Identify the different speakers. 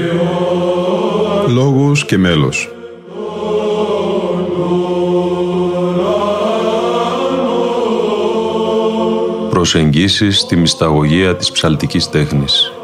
Speaker 1: Λόγος και μέλος. Προσεγγίσεις στη μυσταγωγία της ψαλτικής τέχνης.